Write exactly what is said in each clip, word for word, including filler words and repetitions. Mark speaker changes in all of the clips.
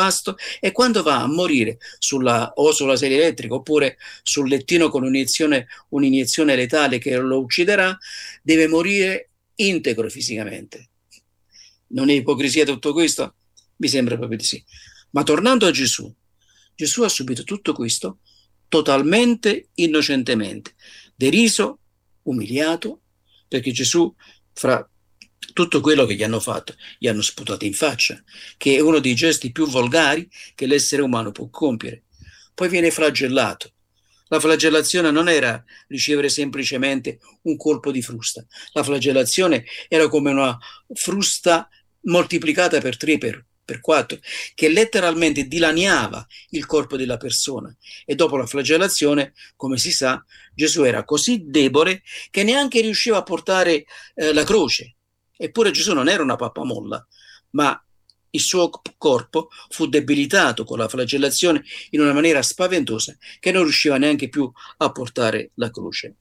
Speaker 1: pasto, e quando va a morire sulla, o sulla sedia elettrica oppure sul lettino con un'iniezione, un'iniezione letale che lo ucciderà, deve morire integro fisicamente. Non è ipocrisia tutto questo? Mi sembra proprio di sì. Ma tornando a Gesù, Gesù ha subito tutto questo totalmente innocentemente, deriso, umiliato, perché Gesù, fra tutto quello che gli hanno fatto, gli hanno sputato in faccia, che è uno dei gesti più volgari che l'essere umano può compiere. Poi viene flagellato. La flagellazione non era ricevere semplicemente un colpo di frusta. La flagellazione era come una frusta moltiplicata per tre, per, per quattro, che letteralmente dilaniava il corpo della persona. E dopo la flagellazione, come si sa, Gesù era così debole che neanche riusciva a portare eh, la croce. Eppure Gesù non era una pappamolla, ma il suo corpo fu debilitato con la flagellazione in una maniera spaventosa che non riusciva neanche più a portare la croce.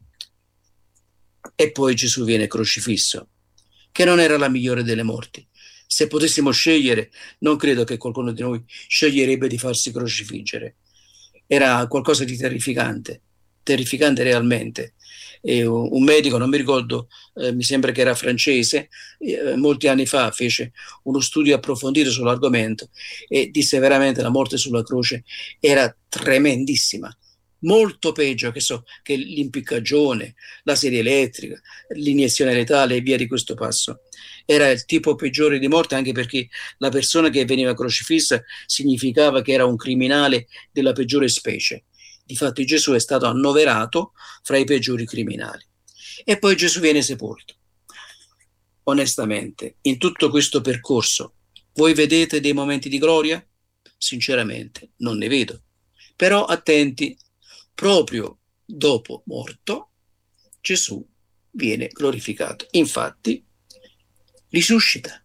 Speaker 1: E poi Gesù viene crocifisso, che non era la migliore delle morti. Se potessimo scegliere, non credo che qualcuno di noi sceglierebbe di farsi crocifiggere. Era qualcosa di terrificante, terrificante realmente. E un medico, non mi ricordo, eh, mi sembra che era francese, eh, molti anni fa fece uno studio approfondito sull'argomento e disse veramente la morte sulla croce era tremendissima, molto peggio che, so, che l'impiccagione, la sedia elettrica, l'iniezione letale e via di questo passo. Era il tipo peggiore di morte, anche perché la persona che veniva crocifissa significava che era un criminale della peggiore specie. Difatti Gesù è stato annoverato fra i peggiori criminali. E poi Gesù viene sepolto. Onestamente, in tutto questo percorso, voi vedete dei momenti di gloria? Sinceramente, non ne vedo. Però attenti, proprio dopo morto, Gesù viene glorificato. Infatti, risuscita.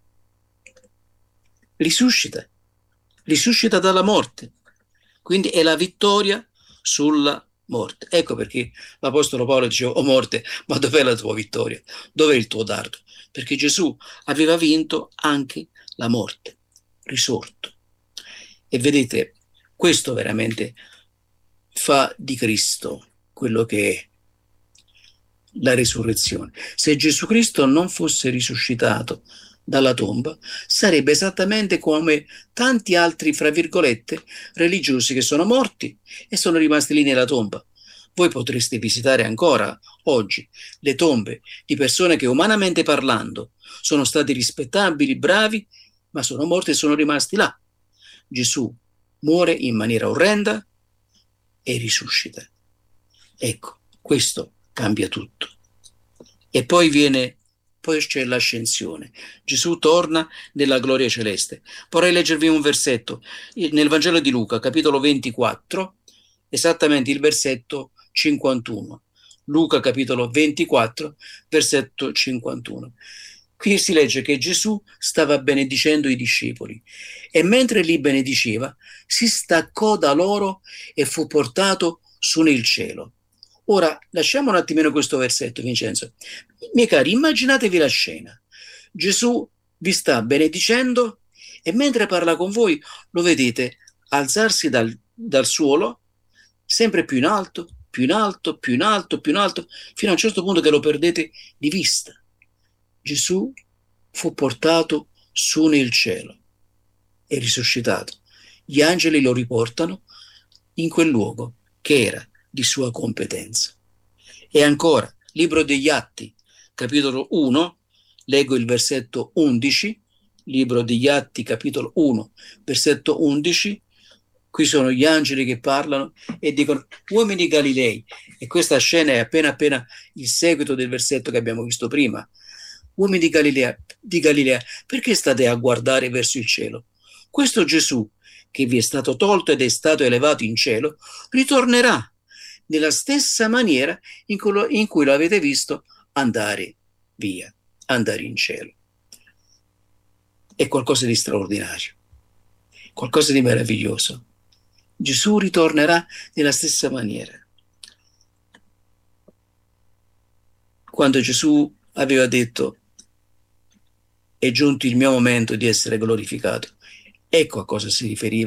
Speaker 1: Risuscita. Risuscita dalla morte. Quindi è la vittoria sulla morte. Ecco perché l'Apostolo Paolo diceva: o morte, ma dov'è la tua vittoria? Dov'è il tuo dardo? Perché Gesù aveva vinto anche la morte, risorto. E vedete, questo veramente fa di Cristo quello che è la risurrezione. Se Gesù Cristo non fosse risuscitato dalla tomba, sarebbe esattamente come tanti altri, fra virgolette, religiosi che sono morti e sono rimasti lì nella tomba. Voi potreste visitare ancora oggi le tombe di persone che, umanamente parlando, sono stati rispettabili, bravi, ma sono morti e sono rimasti là. Gesù muore in maniera orrenda e risuscita. Ecco, questo cambia tutto. E poi viene Poi c'è l'ascensione. Gesù torna nella gloria celeste. Vorrei leggervi un versetto nel Vangelo di Luca, capitolo ventiquattro, esattamente il versetto cinquantuno. Luca, capitolo ventiquattro, versetto cinquantuno. Qui si legge che Gesù stava benedicendo i discepoli e mentre li benediceva si staccò da loro e fu portato su nel cielo. Ora, lasciamo un attimino questo versetto, Vincenzo. Miei cari, immaginatevi la scena. Gesù vi sta benedicendo e mentre parla con voi lo vedete alzarsi dal, dal suolo, sempre più in alto, più in alto, più in alto, più in alto, fino a un certo punto che lo perdete di vista. Gesù fu portato su nel cielo e risuscitato. Gli angeli lo riportano in quel luogo che era di sua competenza. E ancora, libro degli Atti, capitolo uno, leggo il versetto undici, libro degli Atti, capitolo uno, versetto undici, qui sono gli angeli che parlano e dicono: uomini Galilei, e questa scena è appena appena il seguito del versetto che abbiamo visto prima. Uomini di Galilea, di Galilea, perché state a guardare verso il cielo? Questo Gesù, che vi è stato tolto ed è stato elevato in cielo, ritornerà nella stessa maniera in cui, lo, in cui lo avete visto andare via, andare in cielo. È qualcosa di straordinario, qualcosa di meraviglioso. Gesù ritornerà nella stessa maniera. Quando Gesù aveva detto: è giunto il mio momento di essere glorificato, ecco a cosa si riferiva